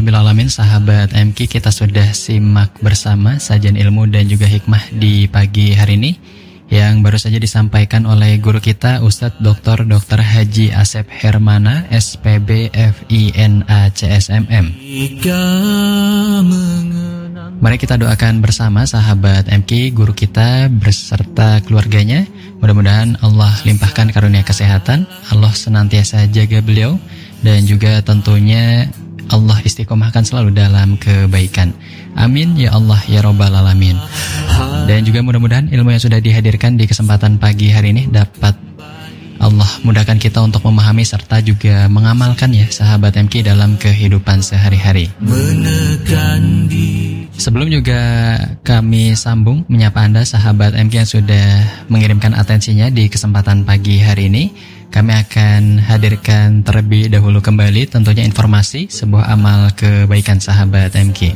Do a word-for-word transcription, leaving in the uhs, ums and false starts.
Alhamdulillahirrahmanirrahim, sahabat M K, kita sudah simak bersama sajian ilmu dan juga hikmah di pagi hari ini yang baru saja disampaikan oleh guru kita Ustadz Doktor Doktor Haji Asep Hermana S P B F I N A C S M M. Mari kita doakan bersama sahabat M K, guru kita beserta keluarganya. Mudah-mudahan Allah limpahkan karunia kesehatan, Allah senantiasa jaga beliau, dan juga tentunya Allah istiqomahkan selalu dalam kebaikan. Amin ya Allah ya Rabbal Alamin. Dan juga mudah-mudahan ilmu yang sudah dihadirkan di kesempatan pagi hari ini dapat Allah mudahkan kita untuk memahami serta juga mengamalkan ya sahabat M K dalam kehidupan sehari-hari. Sebelum juga kami sambung menyapa Anda sahabat M K yang sudah mengirimkan atensinya di kesempatan pagi hari ini, kami akan hadirkan terlebih dahulu kembali tentunya informasi sebuah amal kebaikan sahabat M K.